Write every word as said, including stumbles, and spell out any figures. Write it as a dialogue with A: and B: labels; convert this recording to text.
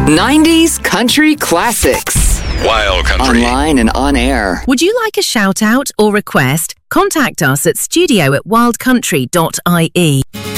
A: nineties country classics.
B: Wild Country.
A: Online and on air.
C: Would you like a shout out or request? Contact us at studio at wild country dot I E.